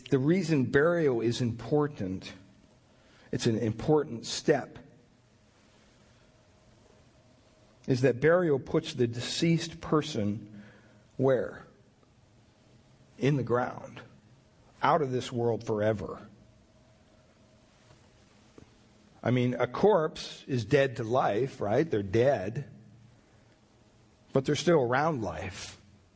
the reason burial is important, it's an important step, is that burial puts the deceased person where? In the ground, out of this world forever. I mean, a corpse is dead to life, right? They're dead, but they're still around life.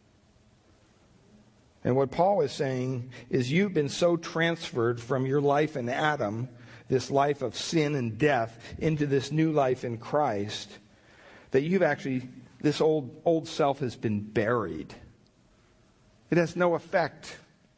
And what Paul is saying is you've been so transferred from your life in Adam, this life of sin and death, into this new life in Christ, that you've actually, this old self has been buried. It has no effect.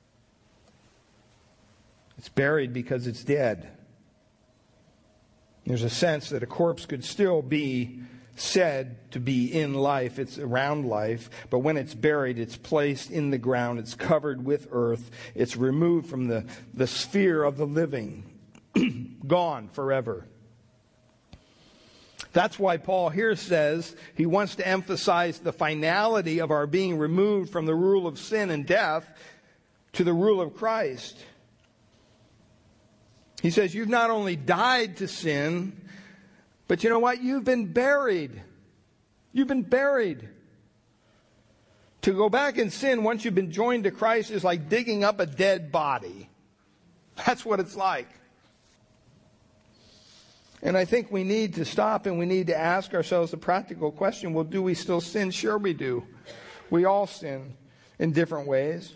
It's buried because it's dead. There's a sense that a corpse could still be said to be in life. It's around life. But when it's buried, it's placed in the ground. It's covered with earth. It's removed from the sphere of the living. Gone forever. That's why Paul here says he wants to emphasize the finality of our being removed from the rule of sin and death to the rule of Christ. He says you've not only died to sin, but you know what? You've been buried. You've been buried. To go back in sin once you've been joined to Christ is like digging up a dead body. That's what it's like. And I think we need to stop and we need to ask ourselves the practical question, well, do we still sin? Sure we do. We all sin in different ways.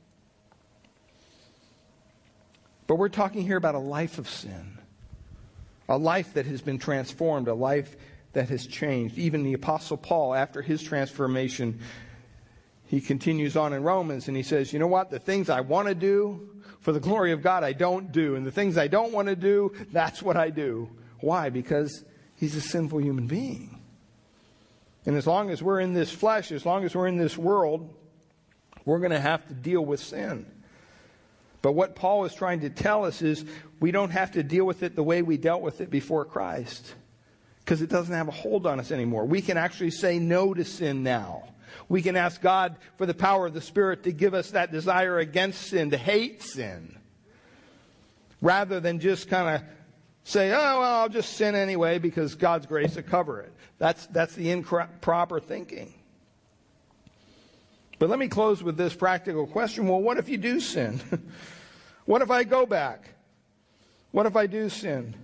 But we're talking here about a life of sin. A life that has been transformed, a life that has changed. Even the Apostle Paul, after his transformation, he continues on in Romans and he says, you know what? The things I want to do for the glory of God, I don't do. And the things I don't want to do, that's what I do. Why? Because he's a sinful human being. And as long as we're in this flesh, as long as we're in this world, we're going to have to deal with sin. But what Paul is trying to tell us is we don't have to deal with it the way we dealt with it before Christ, because it doesn't have a hold on us anymore. We can actually say no to sin now. We can ask God for the power of the Spirit to give us that desire against sin, to hate sin, rather than just kind of say, oh, well, I'll just sin anyway because God's grace will cover it. That's the improper thinking. But let me close with this practical question. Well, what if you do sin? What if I go back? What if I do sin?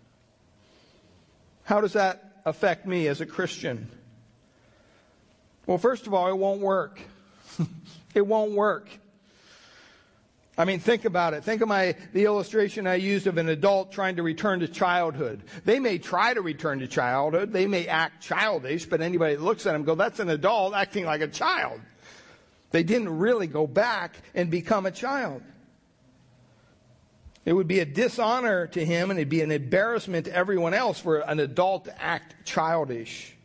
How does that affect me as a Christian? Well, first of all, it won't work. It won't work. I mean, think about it. Think of the illustration I used of an adult trying to return to childhood. They may try to return to childhood. They may act childish, but anybody that looks at them go, that's an adult acting like a child. They didn't really go back and become a child. It would be a dishonor to him and it'd be an embarrassment to everyone else for an adult to act childish.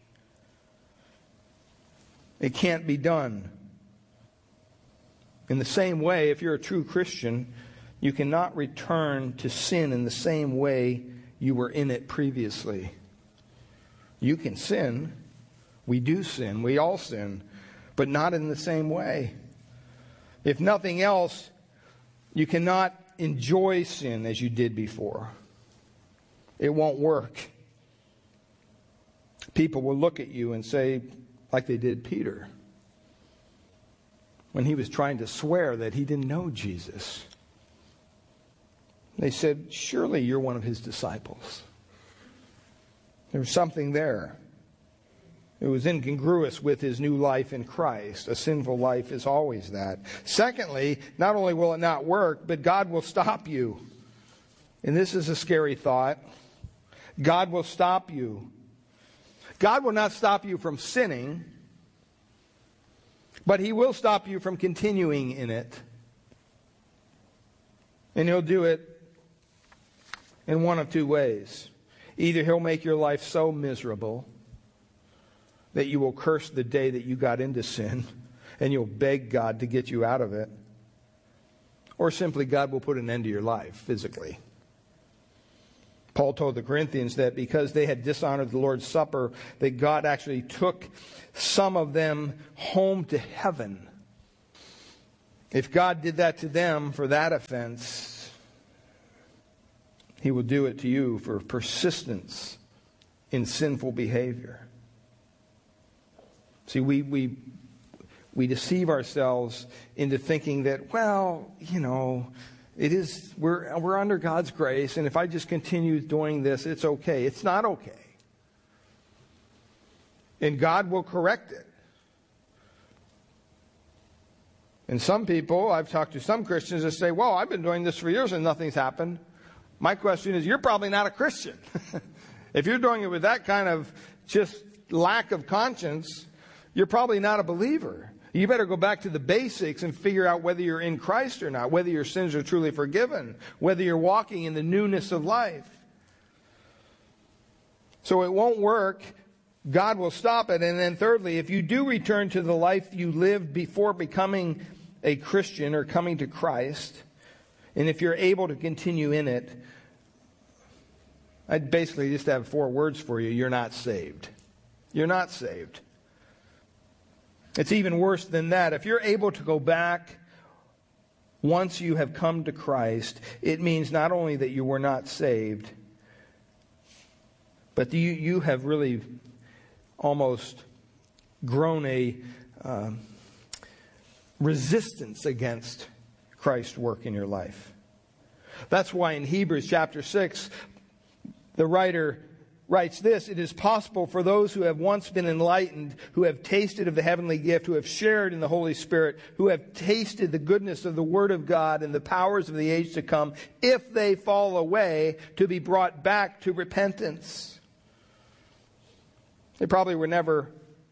It can't be done. In the same way, if you're a true Christian, you cannot return to sin in the same way you were in it previously. You can sin. We do sin. We all sin. But not in the same way. If nothing else, you cannot enjoy sin as you did before. It won't work. People will look at you and say, like they did Peter, when he was trying to swear that he didn't know Jesus. They said, surely you're one of his disciples. There was something there. It was incongruous with his new life in Christ. A sinful life is always that. Secondly, not only will it not work, but God will stop you. And this is a scary thought. God will stop you. God will not stop you from sinning, but he will stop you from continuing in it. And he'll do it in one of two ways. Either he'll make your life so miserable that you will curse the day that you got into sin and you'll beg God to get you out of it. Or simply God will put an end to your life physically. Paul told the Corinthians that because they had dishonored the Lord's Supper, that God actually took some of them home to heaven. If God did that to them for that offense, He will do it to you for persistence in sinful behavior. See, we deceive ourselves into thinking that, well, we're under God's grace, and if I just continue doing this, it's okay. It's not okay. And God will correct it. And some people, I've talked to some Christians that say, well, I've been doing this for years and nothing's happened. My question is, you're probably not a Christian. If you're doing it with that kind of just lack of conscience, you're probably not a believer. You better go back to the basics and figure out whether you're in Christ or not, whether your sins are truly forgiven, whether you're walking in the newness of life. So it won't work. God will stop it. And then thirdly, if you do return to the life you lived before becoming a Christian or coming to Christ, and if you're able to continue in it, I'd basically just have 4 words for you. You're not saved. You're not saved. It's even worse than that. If you're able to go back once you have come to Christ, it means not only that you were not saved, but you have really almost grown a resistance against Christ's work in your life. That's why in Hebrews chapter 6, the writer writes this: it is possible for those who have once been enlightened, who have tasted of the heavenly gift, who have shared in the Holy Spirit, who have tasted the goodness of the Word of God and the powers of the age to come, if they fall away, to be brought back to repentance. They probably were never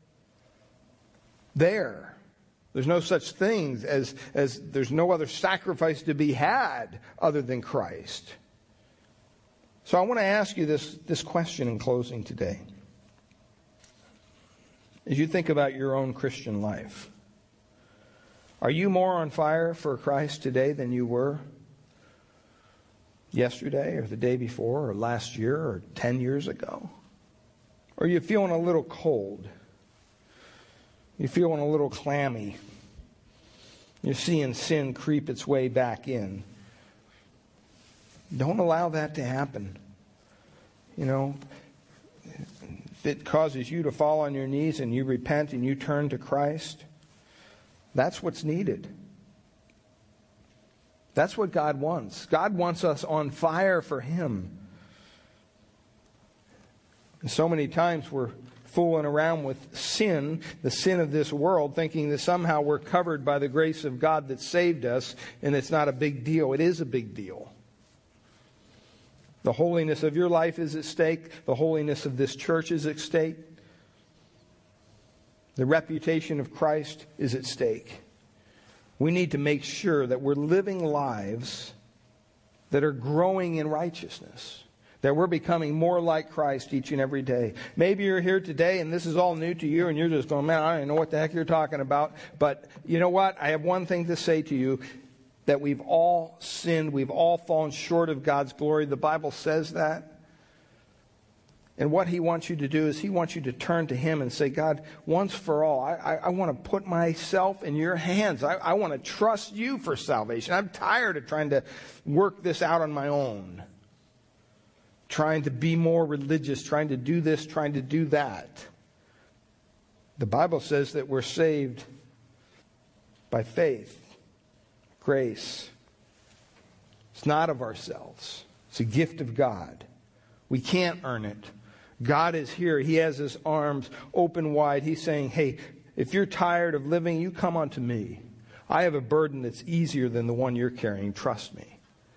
there. There's no such thing as there's no other sacrifice to be had other than Christ. So I want to ask you this question in closing today. As you think about your own Christian life, are you more on fire for Christ today than you were yesterday or the day before or last year or 10 years ago? Or are you feeling a little cold? You're feeling a little clammy. You're seeing sin creep its way back in. Don't allow that to happen. If it causes you to fall on your knees and you repent and you turn to Christ, that's what's needed. That's what God wants. God wants us on fire for Him. And so many times we're fooling around with sin, the sin of this world, thinking that somehow we're covered by the grace of God that saved us, and it's not a big deal. It is a big deal. The holiness of your life is at stake. The holiness of this church is at stake. The reputation of Christ is at stake. We need to make sure that we're living lives that are growing in righteousness, that we're becoming more like Christ each and every day. Maybe you're here today and this is all new to you and you're just going, man, I don't even know what the heck you're talking about. But you know what? I have one thing to say to you, that we've all sinned. We've all fallen short of God's glory. The Bible says that. And what He wants you to do is He wants you to turn to Him and say, God, once for all, I want to put myself in your hands. I want to trust you for salvation. I'm tired of trying to work this out on my own. Trying to be more religious, trying to do this, trying to do that. The Bible says that we're saved by faith, grace. It's not of ourselves. It's a gift of God. We can't earn it. God is here. He has His arms open wide. He's saying, hey, if you're tired of living, you come unto me. I have a burden that's easier than the one you're carrying. Trust me.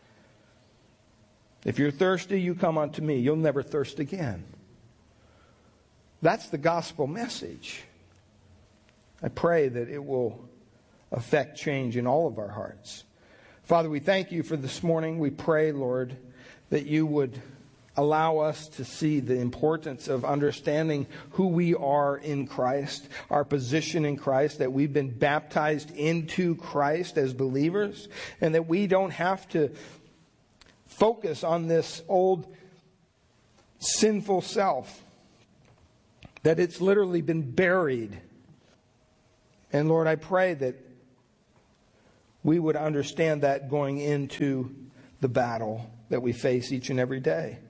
If you're thirsty, you come unto me. You'll never thirst again. That's the gospel message. I pray that it will affect change in all of our hearts. Father, we thank you for this morning. We pray, Lord, that you would allow us to see the importance of understanding who we are in Christ, our position in Christ, that we've been baptized into Christ as believers, and that we don't have to focus on this old sinful self, that it's literally been buried. And Lord, I pray that we would understand that going into the battle that we face each and every day.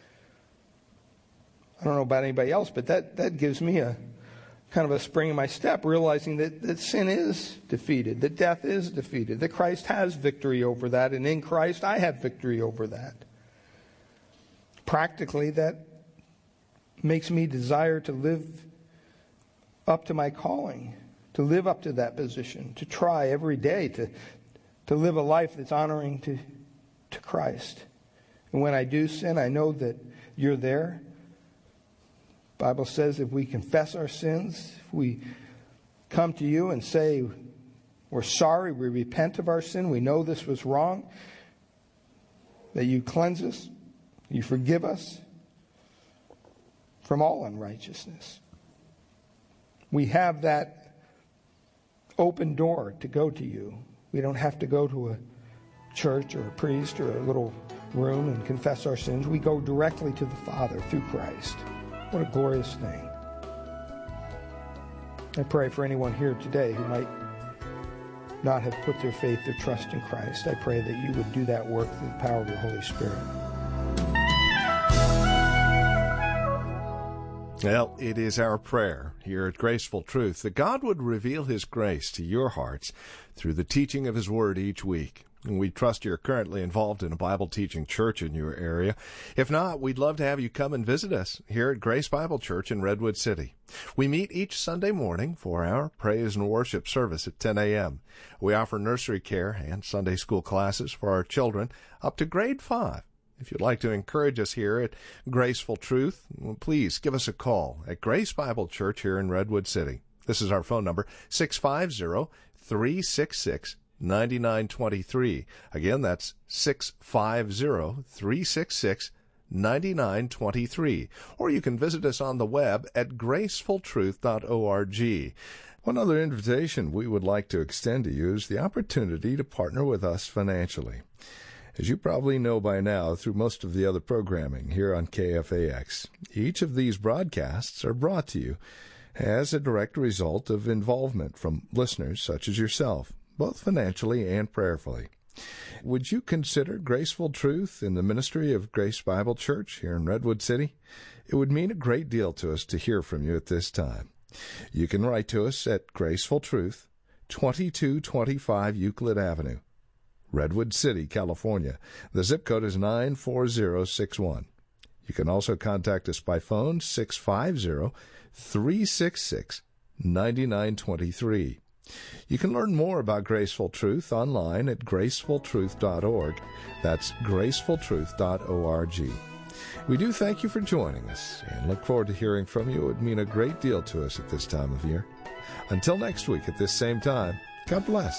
I don't know about anybody else, but that gives me a kind of a spring in my step, realizing that sin is defeated, that death is defeated, that Christ has victory over that, and in Christ I have victory over that. Practically, that makes me desire to live up to my calling, to live up to that position, to try every day to live a life that's honoring to Christ. And when I do sin, I know that you're there. The Bible says if we confess our sins, if we come to you and say we're sorry, we repent of our sin, we know this was wrong, that you cleanse us, you forgive us from all unrighteousness. We have that open door to go to you. We don't have to go to a church or a priest or a little room and confess our sins. We go directly to the Father through Christ. What a glorious thing. I pray for anyone here today who might not have put their faith, their trust in Christ. I pray that you would do that work through the power of your Holy Spirit. Well, it is our prayer here at Graceful Truth that God would reveal His grace to your hearts through the teaching of His Word each week. And we trust you're currently involved in a Bible teaching church in your area. If not, we'd love to have you come and visit us here at Grace Bible Church in Redwood City. We meet each Sunday morning for our praise and worship service at 10 a.m. We offer nursery care and Sunday school classes for our children up to grade 5. If you'd like to encourage us here at Graceful Truth, please give us a call at Grace Bible Church here in Redwood City. This is our phone number, 650-366-9923. Again, that's 650-366-9923. Or you can visit us on the web at gracefultruth.org. One other invitation we would like to extend to you is the opportunity to partner with us financially. As you probably know by now through most of the other programming here on KFAX, each of these broadcasts are brought to you as a direct result of involvement from listeners such as yourself, both financially and prayerfully. Would you consider Graceful Truth in the ministry of Grace Bible Church here in Redwood City? It would mean a great deal to us to hear from you at this time. You can write to us at Graceful Truth, 2225 Euclid Avenue, Redwood City, California. The zip code is 94061. You can also contact us by phone, 650-366-9923. You can learn more about Graceful Truth online at gracefultruth.org. That's gracefultruth.org. We do thank you for joining us and look forward to hearing from you. It would mean a great deal to us at this time of year. Until next week at this same time, God bless.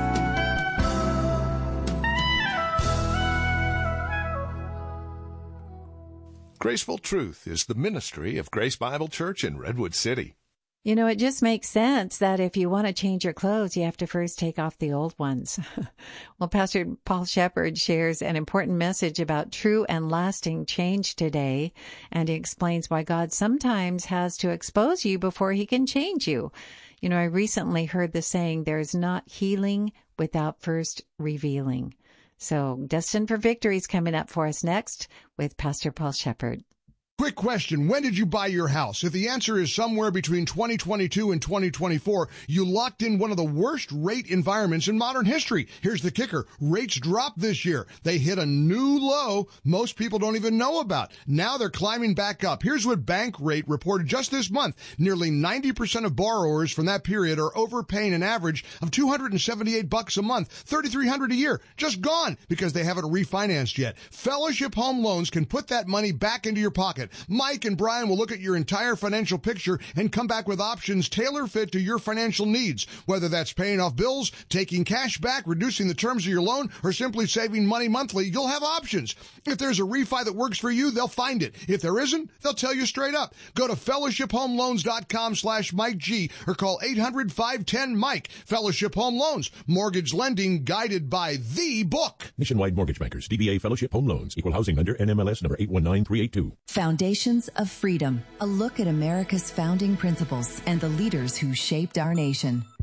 Graceful Truth is the ministry of Grace Bible Church in Redwood City. You know, it just makes sense that if you want to change your clothes, you have to first take off the old ones. Well, Pastor Paul Shepherd shares an important message about true and lasting change today, and he explains why God sometimes has to expose you before he can change you. You know, I recently heard the saying, there's not healing without first revealing. So, Destined for Victory is coming up for us next with Pastor Paul Shepherd. Quick question. When did you buy your house? If the answer is somewhere between 2022 and 2024, you locked in one of the worst rate environments in modern history. Here's the kicker. Rates dropped this year. They hit a new low most people don't even know about. Now they're climbing back up. Here's what Bankrate reported just this month. Nearly 90% of borrowers from that period are overpaying an average of $278 a month, $3,300 a year. Just gone because they haven't refinanced yet. Fellowship Home Loans can put that money back into your pocket. Mike and Brian will look at your entire financial picture and come back with options tailor-fit to your financial needs. Whether that's paying off bills, taking cash back, reducing the terms of your loan, or simply saving money monthly, you'll have options. If there's a refi that works for you, they'll find it. If there isn't, they'll tell you straight up. Go to fellowshiphomeloans.com/Mike G or call 800-510-MIKE. Fellowship Home Loans. Mortgage lending guided by the book. Nationwide Mortgage Bankers, DBA Fellowship Home Loans, Equal Housing Lender, NMLS number 819382. Foundations of Freedom, a look at America's founding principles and the leaders who shaped our nation.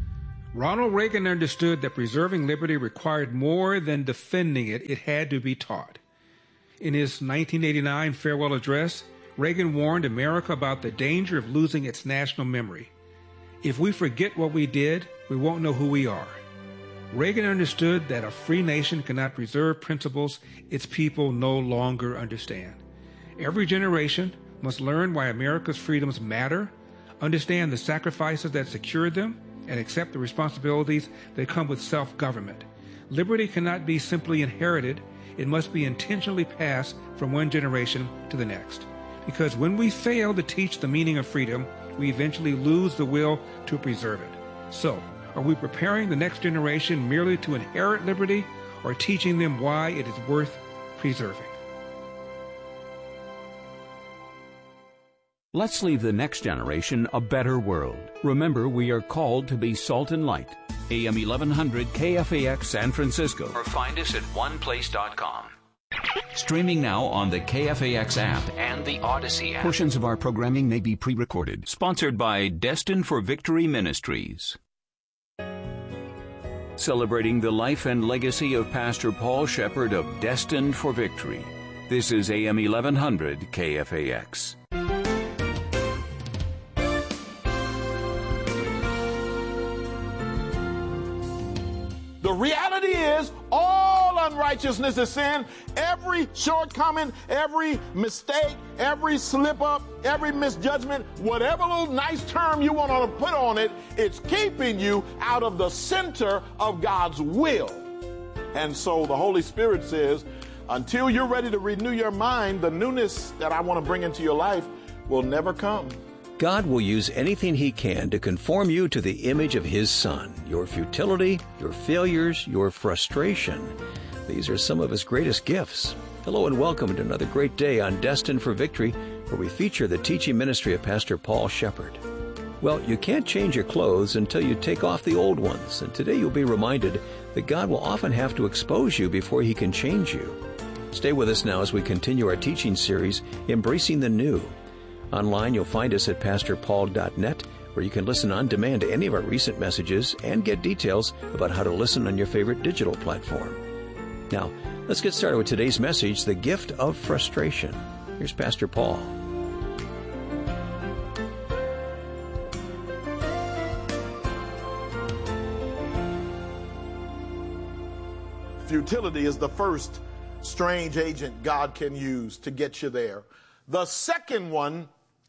Ronald Reagan understood that preserving liberty required more than defending it. It had to be taught. In his 1989 farewell address, Reagan warned America about the danger of losing its national memory. If we forget what we did, we won't know who we are. Reagan understood that a free nation cannot preserve principles its people no longer understand. Every generation must learn why America's freedoms matter, understand the sacrifices that secured them, and accept the responsibilities that come with self-government. Liberty cannot be simply inherited. It must be intentionally passed from one generation to the next. Because when we fail to teach the meaning of freedom, we eventually lose the will to preserve it. So, are we preparing the next generation merely to inherit liberty, or teaching them why it is worth preserving? Let's leave the next generation a better world. Remember, we are called to be salt and light. AM 1100 KFAX San Francisco. Or find us at oneplace.com. Streaming now on the KFAX app and the Odyssey app. Portions of our programming may be pre-recorded. Sponsored by Destined for Victory Ministries. Celebrating the life and legacy of Pastor Paul Shepard of Destined for Victory. This is AM 1100 KFAX. The reality is, all unrighteousness is sin. Every shortcoming, every mistake, every slip-up, every misjudgment, whatever little nice term you want to put on it, it's keeping you out of the center of God's will. And so the Holy Spirit says, until you're ready to renew your mind, the newness that I want to bring into your life will never come. God will use anything He can to conform you to the image of His Son. Your futility, your failures, your frustration. These are some of His greatest gifts. Hello and welcome to another great day on Destined for Victory, where we feature the teaching ministry of Pastor Paul Shepard. Well, you can't change your clothes until you take off the old ones, and today you'll be reminded that God will often have to expose you before He can change you. Stay with us now as we continue our teaching series, Embracing the New. Online, you'll find us at pastorpaul.net, where you can listen on demand to any of our recent messages and get details about how to listen on your favorite digital platform. Now, let's get started with today's message, The Gift of Frustration. Here's Pastor Paul. Futility is the first strange agent God can use to get you there. The second one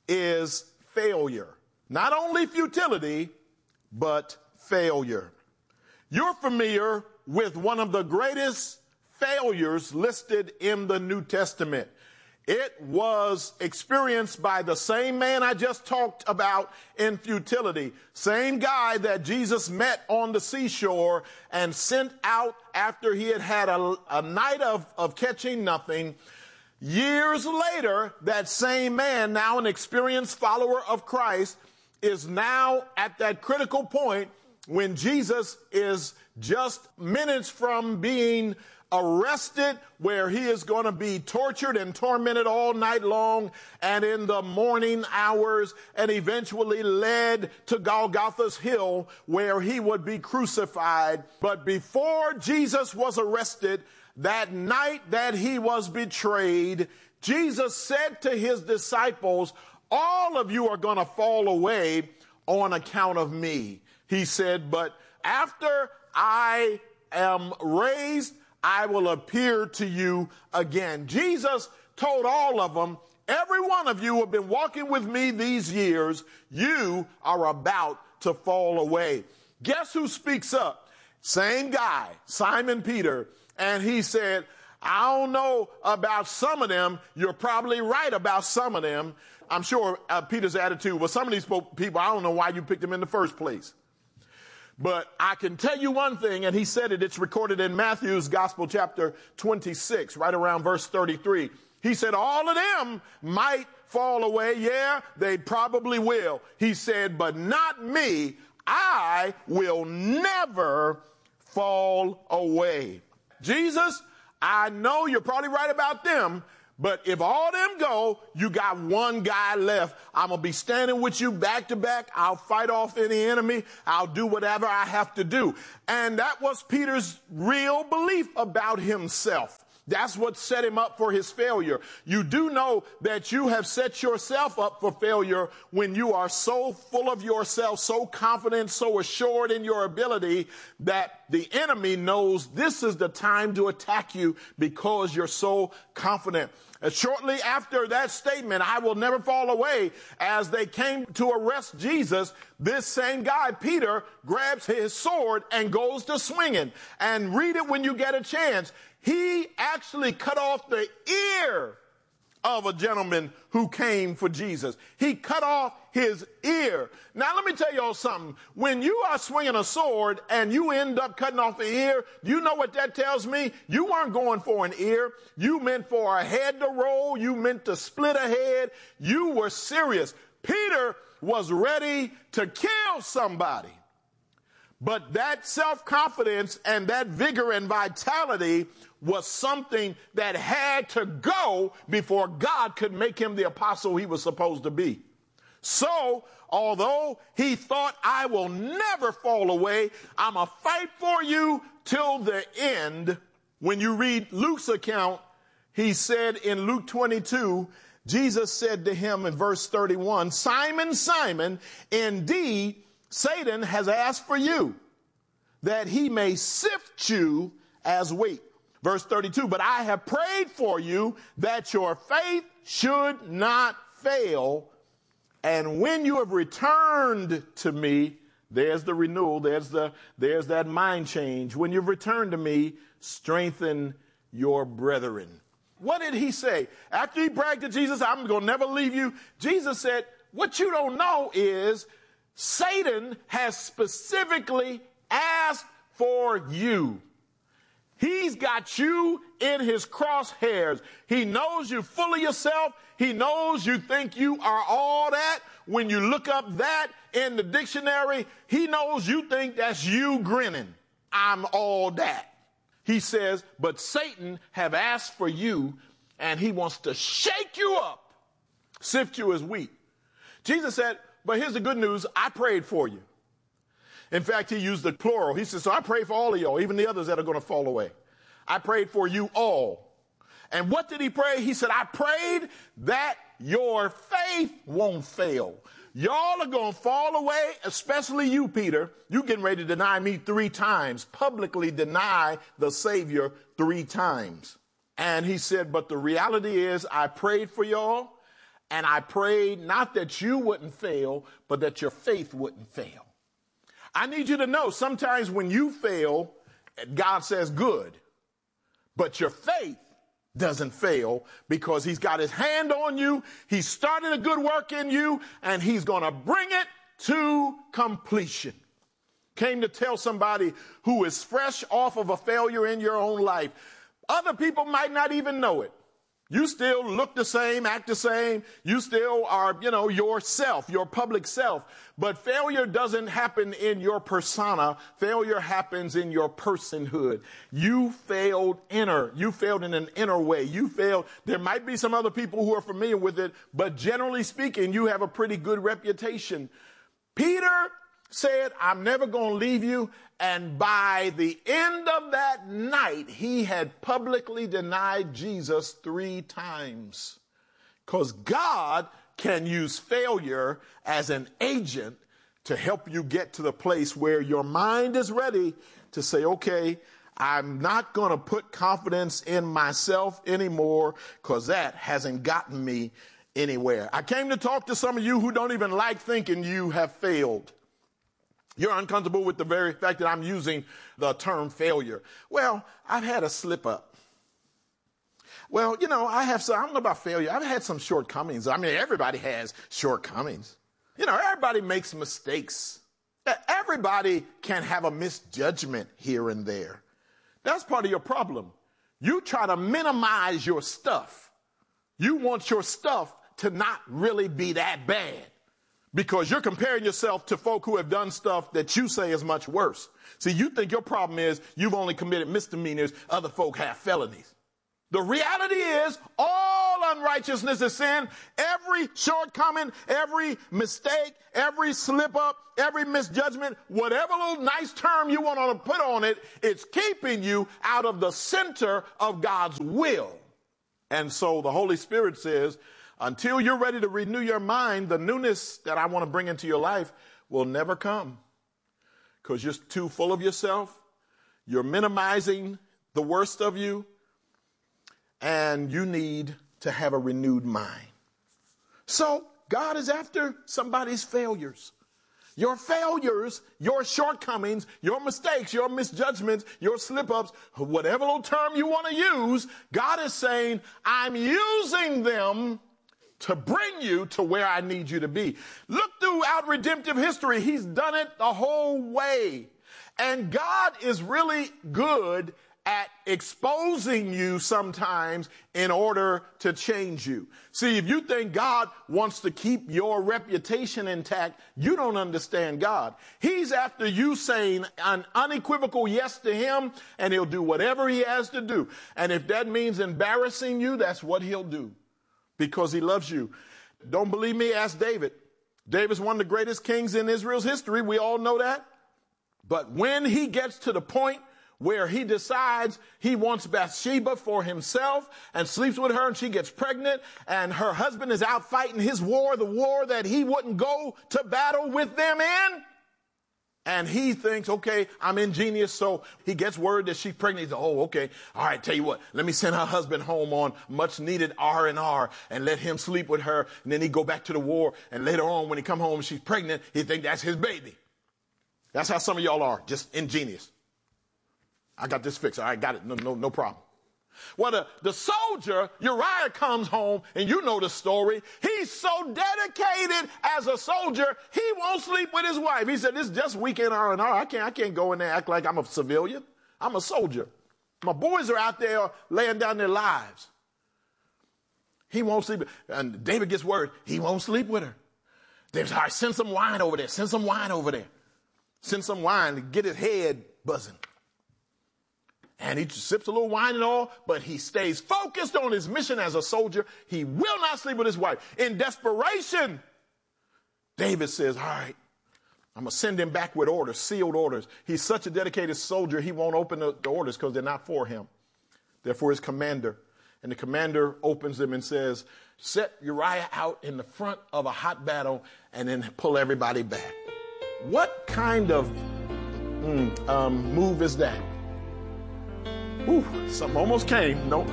is failure. Not only futility, but failure. You're familiar with one of the greatest failures listed in the New Testament. It was experienced by the same man I just talked about in futility. Same guy that Jesus met on the seashore and sent out after he had had a night of catching nothing. Years later, that same man, now an experienced follower of Christ, is now at that critical point when Jesus is just minutes from being arrested, where he is going to be tortured and tormented all night long and in the morning hours, and eventually led to Golgotha's hill where he would be crucified. But before Jesus was arrested, that night that he was betrayed, Jesus said to his disciples, all of you are going to fall away on account of me. He said, but after I am raised, I will appear to you again. Jesus told all of them, every one of you who have been walking with me these years, you are about to fall away. Guess who speaks up? Same guy, Simon Peter. And he said, I don't know about some of them. You're probably right about some of them. I'm sure Peter's attitude was, some of these people, I don't know why you picked them in the first place. But I can tell you one thing, and he said it, it's recorded in Matthew's Gospel, chapter 26, right around verse 33. He said, all of them might fall away. Yeah, they probably will. He said, but not me. I will never fall away. Jesus, I know you're probably right about them, But if all them go, you got one guy left. I'm going to be standing with you back to back. I'll fight off any enemy. I'll do whatever I have to do. And that was Peter's real belief about himself. That's what set him up for his failure. You do know that you have set yourself up for failure when you are so full of yourself, so confident, so assured in your ability that the enemy knows this is the time to attack you because you're so confident. Shortly after that statement, I will never fall away, as they came to arrest Jesus, this same guy, Peter, grabs his sword and goes to swinging. And read it when you get a chance. He actually cut off the ear of a gentleman who came for Jesus. He cut off his ear. Now, let me tell y'all something. When you are swinging a sword and you end up cutting off the ear, you know what that tells me? You weren't going for an ear. You meant for a head to roll. You meant to split a head. You were serious. Peter was ready to kill somebody. But that self-confidence and that vigor and vitality was something that had to go before God could make him the apostle he was supposed to be. So, although he thought, I will never fall away, I'm going to fight for you till the end. When you read Luke's account, he said in Luke 22, Jesus said to him in verse 31, Simon, Simon, indeed, Satan has asked for you, that he may sift you as wheat. Verse 32, but I have prayed for you that your faith should not fail. And when you have returned to me, there's the renewal, there's that mind change. When you've returned to me, strengthen your brethren. What did he say? After he bragged to Jesus, I'm going to never leave you. Jesus said, what you don't know is Satan has specifically asked for you. He's got you in his crosshairs. He knows you're full of yourself. He knows you think you are all that. When you look up that in the dictionary, he knows you think that's you grinning. I'm all that. He says, but Satan have asked for you, and he wants to shake you up, sift you as wheat. Jesus said, but here's the good news. I prayed for you. In fact, he used the plural. He said, so I pray for all of y'all, even the others that are going to fall away. I prayed for you all. And what did he pray? He said, I prayed that your faith won't fail. Y'all are going to fall away, especially you, Peter. You getting ready to deny me 3 times, publicly deny the Savior 3 times. And he said, but the reality is I prayed for y'all, and I prayed not that you wouldn't fail, but that your faith wouldn't fail. I need you to know sometimes when you fail, God says good, but your faith doesn't fail because he's got his hand on you. He's started a good work in you, and he's going to bring it to completion. Came to tell somebody who is fresh off of a failure in your own life. Other people might not even know it. You still look the same, act the same. You still are, yourself, your public self. But failure doesn't happen in your persona. Failure happens in your personhood. You failed You failed in an inner way. You failed. There might be some other people who are familiar with it, but generally speaking, you have a pretty good reputation. Peter said, I'm never going to leave you. And by the end of that night, he had publicly denied Jesus 3 times. Because God can use failure as an agent to help you get to the place where your mind is ready to say, okay, I'm not going to put confidence in myself anymore because that hasn't gotten me anywhere. I came to talk to some of you who don't even like thinking you have failed. You're uncomfortable with the very fact that I'm using the term failure. Well, I've had a slip up. Well, I don't know about failure. I've had some shortcomings. I mean, everybody has shortcomings. Everybody makes mistakes. Everybody can have a misjudgment here and there. That's part of your problem. You try to minimize your stuff. You want your stuff to not really be that bad. Because you're comparing yourself to folk who have done stuff that you say is much worse. See, you think your problem is you've only committed misdemeanors, other folk have felonies. The reality is all unrighteousness is sin. Every shortcoming, every mistake, every slip up, every misjudgment, whatever little nice term you want to put on it, it's keeping you out of the center of God's will. And so the Holy Spirit says, until you're ready to renew your mind, the newness that I want to bring into your life will never come. Because you're too full of yourself. You're minimizing the worst of you. And you need to have a renewed mind. So God is after somebody's failures. Your failures, your shortcomings, your mistakes, your misjudgments, your slip-ups, whatever little term you want to use, God is saying, I'm using them to bring you to where I need you to be. Look throughout redemptive history. He's done it the whole way. And God is really good at exposing you sometimes in order to change you. See, if you think God wants to keep your reputation intact, you don't understand God. He's after you saying an unequivocal yes to him, and he'll do whatever he has to do. And if that means embarrassing you, that's what he'll do because he loves you. Don't believe me? Ask David. David's one of the greatest kings in Israel's history. We all know that. But when he gets to the point where he decides he wants Bathsheba for himself and sleeps with her and she gets pregnant and her husband is out fighting his war, the war that he wouldn't go to battle with them in. And he thinks, okay, I'm ingenious. So he gets word that she's pregnant. He says, oh, okay. All right, tell you what, let me send her husband home on much needed R&R and let him sleep with her. And then he go back to the war. And later on, when he come home and she's pregnant, he think that's his baby. That's how some of y'all are, just ingenious. I got this fixed. All right, got it. No problem. Well, the soldier, Uriah, comes home, and you know the story. He's so dedicated as a soldier, he won't sleep with his wife. He said, this is just weekend R&R. I can't go in there and act like I'm a civilian. I'm a soldier. My boys are out there laying down their lives. He won't sleep. And David gets word, he won't sleep with her. David's, all right, send some wine over there. Send some wine over there. Send some wine to get his head buzzing. And he sips a little wine and all, but he stays focused on his mission as a soldier. He will not sleep with his wife. In desperation, David says, all right, I'm going to send him back with orders, sealed orders. He's such a dedicated soldier, he won't open the orders because they're not for him. They're for his commander. And the commander opens them and says, set Uriah out in the front of a hot battle and then pull everybody back. What kind of move is that? Ooh, something almost came. Nope.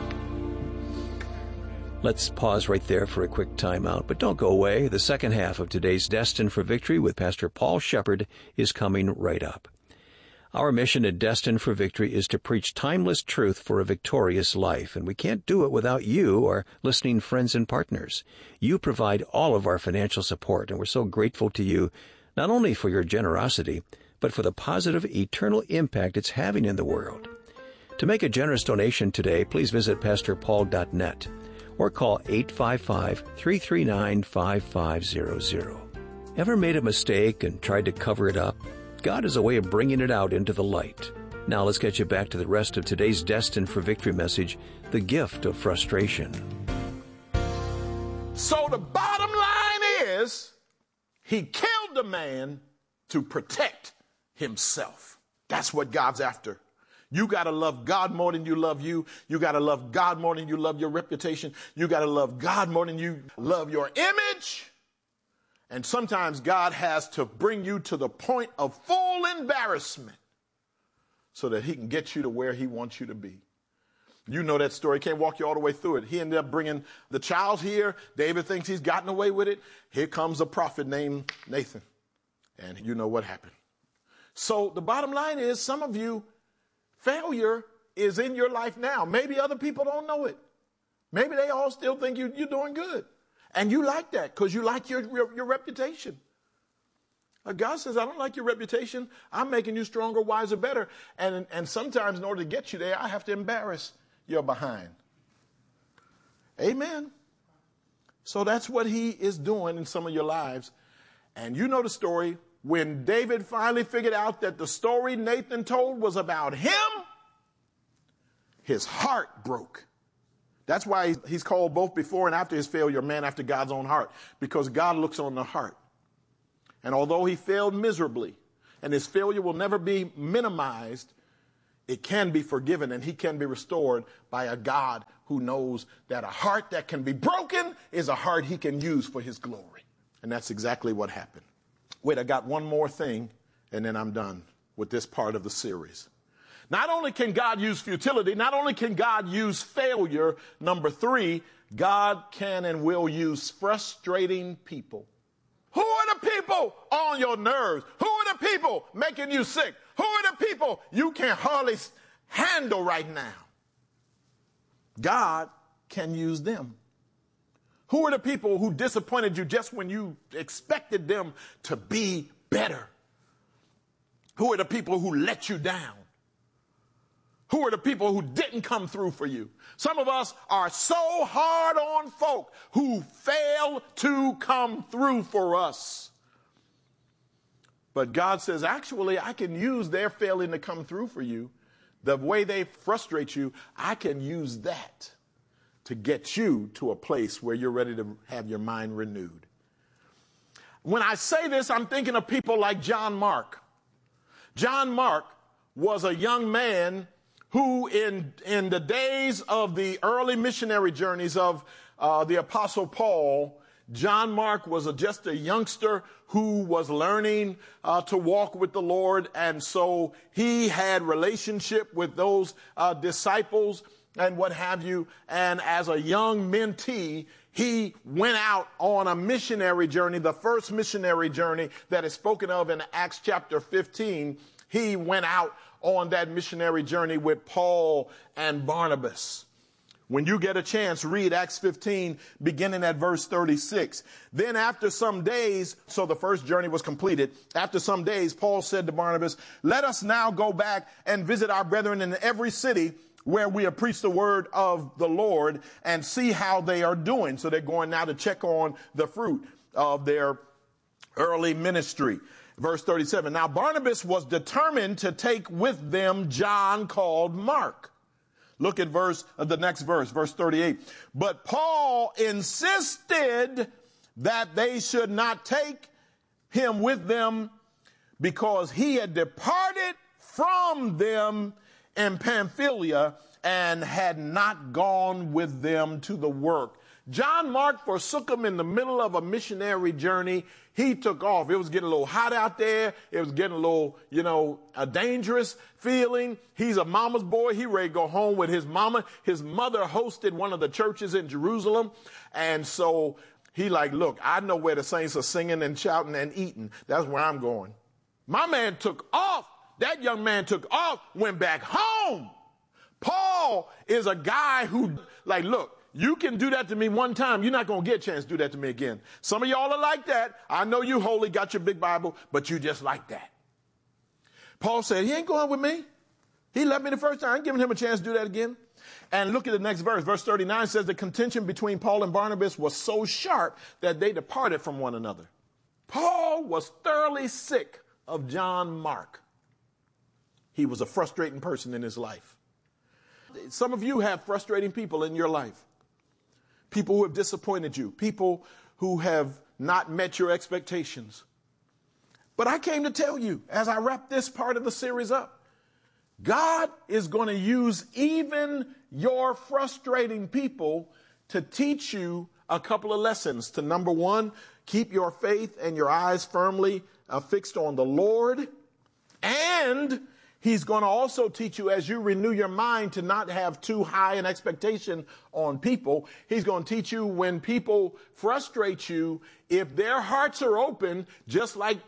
Let's pause right there for a quick timeout, but don't go away. The second half of today's Destined for Victory with Pastor Paul Shepard is coming right up. Our mission at Destined for Victory is to preach timeless truth for a victorious life, and we can't do it without you, our listening friends and partners. You provide all of our financial support, and we're so grateful to you, not only for your generosity, but for the positive eternal impact it's having in the world. To make a generous donation today, please visit PastorPaul.net or call 855-339-5500. Ever made a mistake and tried to cover it up? God has a way of bringing it out into the light. Now let's get you back to the rest of today's Destined for Victory message, The Gift of Frustration. So the bottom line is, he killed a man to protect himself. That's what God's after. You got to love God more than you love you. You got to love God more than you love your reputation. You got to love God more than you love your image. And sometimes God has to bring you to the point of full embarrassment so that he can get you to where he wants you to be. You know that story. Can't walk you all the way through it. He ended up bringing the child here. David thinks he's gotten away with it. Here comes a prophet named Nathan. And you know what happened. So the bottom line is, some of you, failure is in your life now. Maybe other people don't know it. Maybe they all still think you're doing good. And you like that because you like your reputation. God says, I don't like your reputation. I'm making you stronger, wiser, better. And sometimes in order to get you there, I have to embarrass your behind. Amen. So that's what he is doing in some of your lives. And you know the story. When David finally figured out that the story Nathan told was about him, his heart broke. That's why he's called both before and after his failure, man after God's own heart, because God looks on the heart. And although he failed miserably, and his failure will never be minimized, it can be forgiven and he can be restored by a God who knows that a heart that can be broken is a heart he can use for his glory. And that's exactly what happened. Wait, I got one more thing, and then I'm done with this part of the series. Not only can God use futility, not only can God use failure, number 3, God can and will use frustrating people. Who are the people on your nerves? Who are the people making you sick? Who are the people you can hardly handle right now? God can use them. Who are the people who disappointed you just when you expected them to be better? Who are the people who let you down? Who are the people who didn't come through for you? Some of us are so hard on folk who fail to come through for us. But God says, actually, I can use their failing to come through for you. The way they frustrate you, I can use that to get you to a place where you're ready to have your mind renewed. When I say this, I'm thinking of people like John Mark. John Mark was a young man who in the days of the early missionary journeys of the Apostle Paul, John Mark was just a youngster who was learning to walk with the Lord. And so he had relationship with those disciples and what have you. And as a young mentee, he went out on a missionary journey, the first missionary journey that is spoken of in Acts chapter 15. He went out on that missionary journey with Paul and Barnabas. When you get a chance, read Acts 15, beginning at verse 36. Then after some days, so the first journey was completed. After some days, Paul said to Barnabas, let us now go back and visit our brethren in every city where we have preached the word of the Lord and see how they are doing. So they're going now to check on the fruit of their early ministry. Verse 37, now Barnabas was determined to take with them John called Mark. Look at the next verse, verse 38. But Paul insisted that they should not take him with them because he had departed from them in Pamphylia and had not gone with them to the work. John Mark forsook him in the middle of a missionary journey. He took off. It was getting a little hot out there. It was getting a little, a dangerous feeling. He's a mama's boy. He ready to go home with his mama. His mother hosted one of the churches in Jerusalem. And so he look, I know where the saints are singing and shouting and eating. That's where I'm going. My man took off. That young man took off, went back home. Paul is a guy who, look, you can do that to me one time. You're not going to get a chance to do that to me again. Some of y'all are like that. I know you holy, got your big Bible, but you just like that. Paul said, he ain't going with me. He left me the first time. I ain't giving him a chance to do that again. And look at the next verse. Verse 39 says the contention between Paul and Barnabas was so sharp that they departed from one another. Paul was thoroughly sick of John Mark. He was a frustrating person in his life. Some of you have frustrating people in your life. People who have disappointed you. People who have not met your expectations. But I came to tell you, as I wrap this part of the series up, God is going to use even your frustrating people to teach you a couple of lessons. To number one, keep your faith and your eyes firmly fixed on the Lord. And He's going to also teach you, as you renew your mind, to not have too high an expectation on people. He's going to teach you when people frustrate you, if their hearts are open, just like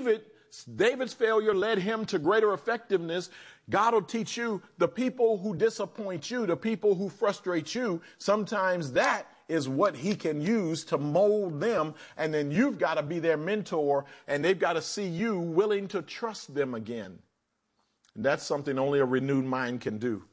David's failure led him to greater effectiveness. God will teach you the people who disappoint you, the people who frustrate you. Sometimes that is what he can use to mold them. And then you've got to be their mentor, and they've got to see you willing to trust them again. And that's something only a renewed mind can do.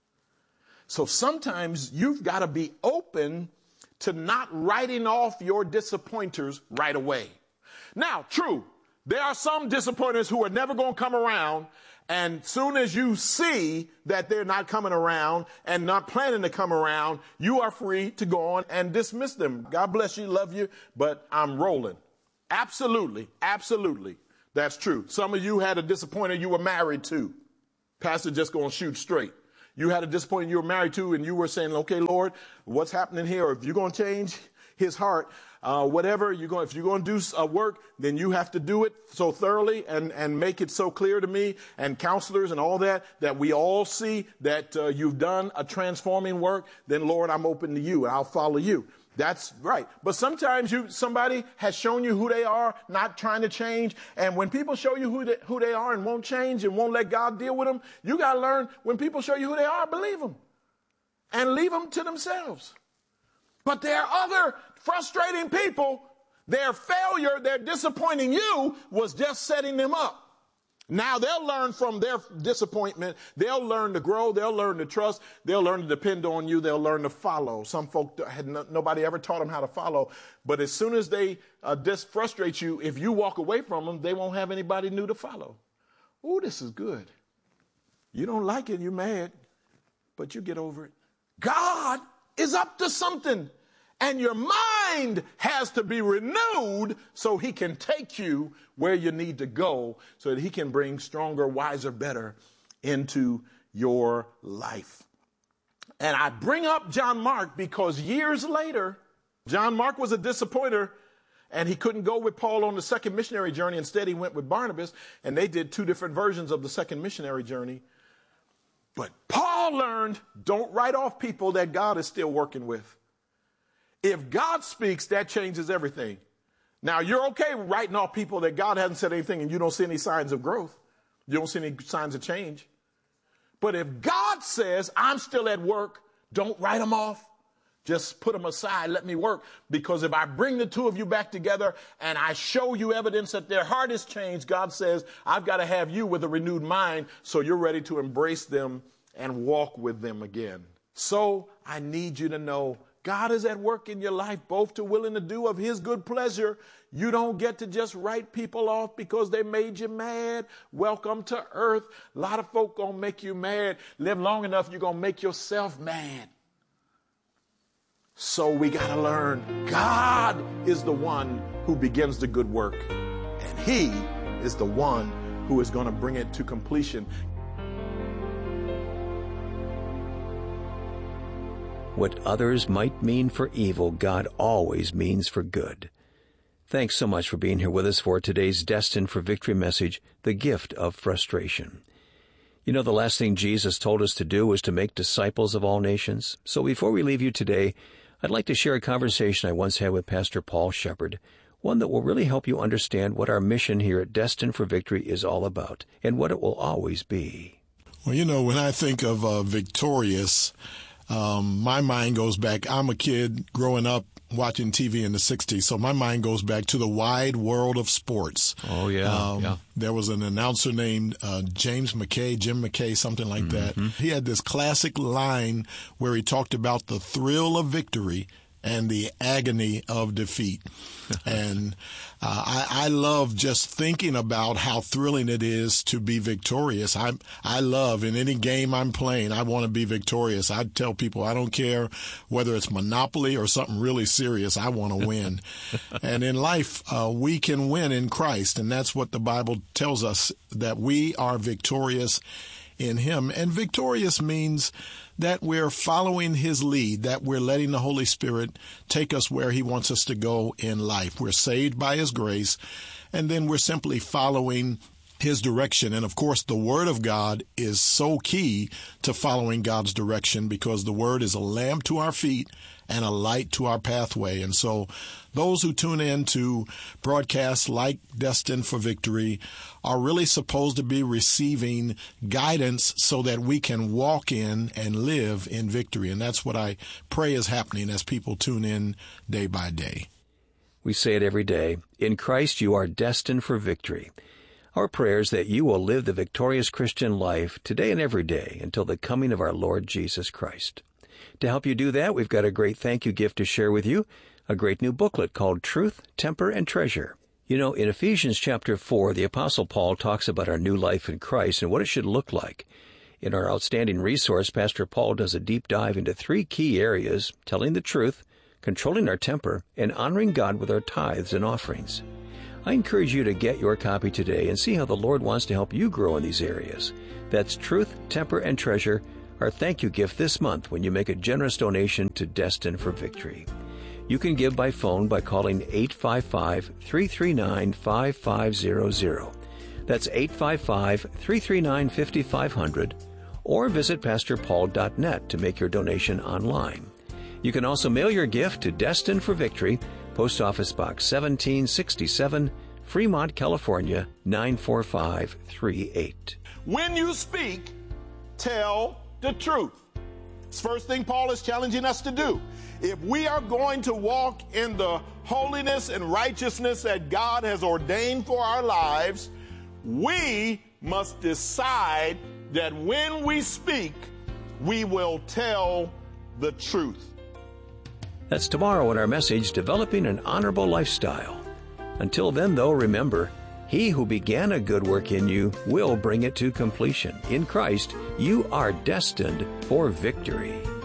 So sometimes you've got to be open to not writing off your disappointers right away. Now, true, there are some disappointers who are never going to come around And soon as you see that they're not coming around and not planning to come around, you are free to go on and dismiss them. God bless you, love you, but I'm rolling. Absolutely, absolutely. That's true. Some of you had a disappointer you were married to. Pastor just going to shoot straight. You had a disappointment you were married to, and you were saying, okay, Lord, what's happening here? Or if you're going to change his heart, whatever, if you're going to do work, then you have to do it so thoroughly and make it so clear to me and counselors and all that we all see that you've done a transforming work. Then, Lord, I'm open to you. I'll follow you. That's right. But sometimes somebody has shown you who they are, not trying to change. And when people show you who they are and won't change and won't let God deal with them, you got to learn when people show you who they are, believe them and leave them to themselves. But there are other frustrating people. Their failure, their disappointing you was just setting them up. Now they'll learn from their disappointment. They'll learn to grow. They'll learn to trust. They'll learn to depend on you. They'll learn to follow. Some folk nobody ever taught them how to follow. But as soon as they frustrate you, if you walk away from them, they won't have anybody new to follow. Ooh, this is good. You don't like it, you're mad, but you get over it. God is up to something. And your mind has to be renewed so he can take you where you need to go so that he can bring stronger, wiser, better into your life. And I bring up John Mark because years later, John Mark was a disappointer and he couldn't go with Paul on the second missionary journey. Instead, he went with Barnabas and they did two different versions of the second missionary journey. But Paul learned, don't write off people that God is still working with. If God speaks, that changes everything. Now, you're okay writing off people that God hasn't said anything and you don't see any signs of growth. You don't see any signs of change. But if God says, I'm still at work, don't write them off. Just put them aside. Let me work. Because if I bring the two of you back together and I show you evidence that their heart has changed, God says, I've got to have you with a renewed mind so you're ready to embrace them and walk with them again. So I need you to know God is at work in your life, both to will and to do of his good pleasure. You don't get to just write people off because they made you mad. Welcome to earth. A lot of folk gonna make you mad. Live long enough, you're gonna make yourself mad. So we gotta learn God is the one who begins the good work. And he is the one who is gonna bring it to completion. What others might mean for evil, God always means for good. Thanks so much for being here with us for today's Destined for Victory message, The Gift of Frustration. You know, the last thing Jesus told us to do was to make disciples of all nations. So before we leave you today, I'd like to share a conversation I once had with Pastor Paul Shepard, one that will really help you understand what our mission here at Destined for Victory is all about and what it will always be. Well, you know, when I think of victorious, my mind goes back. I'm a kid growing up watching TV in the 60s, so my mind goes back to the wide world of sports. Oh, yeah. There was an announcer named Jim McKay, something like that. He had this classic line where he talked about the thrill of victory and the agony of defeat. And I love just thinking about how thrilling it is to be victorious. I love, in any game I'm playing, I want to be victorious. I tell people I don't care whether it's Monopoly or something really serious. I want to win. And in life, we can win in Christ. And that's what the Bible tells us, that we are victorious in him. And victorious means that we're following his lead, that we're letting the Holy Spirit take us where he wants us to go in life. We're saved by his grace, and then we're simply following his direction. And of course, the Word of God is so key to following God's direction, because the Word is a lamp to our feet and a light to our pathway. And so those who tune in to broadcasts like Destined for Victory are really supposed to be receiving guidance so that we can walk in and live in victory. And that's what I pray is happening as people tune in day by day. We say it every day. In Christ, you are destined for victory. Our prayer is that you will live the victorious Christian life today and every day until the coming of our Lord Jesus Christ. To help you do that, we've got a great thank you gift to share with you, a great new booklet called Truth, Temper, and Treasure. You know, in Ephesians chapter 4, the Apostle Paul talks about our new life in Christ and what it should look like. In our outstanding resource, Pastor Paul does a deep dive into 3 key areas: telling the truth, controlling our temper, and honoring God with our tithes and offerings. I encourage you to get your copy today and see how the Lord wants to help you grow in these areas. That's Truth, Temper, and Treasure, our thank you gift this month when you make a generous donation to Destined for Victory. You can give by phone by calling 855-339-5500. That's 855-339-5500, or visit pastorpaul.net to make your donation online. You can also mail your gift to Destined for Victory, Post Office Box 1767, Fremont, California, 94538. When you speak, tell the truth. It's the first thing Paul is challenging us to do. If we are going to walk in the holiness and righteousness that God has ordained for our lives, we must decide that when we speak, we will tell the truth. That's tomorrow in our message, Developing an Honorable Lifestyle. Until then, though, remember, He who began a good work in you will bring it to completion. In Christ, you are destined for victory.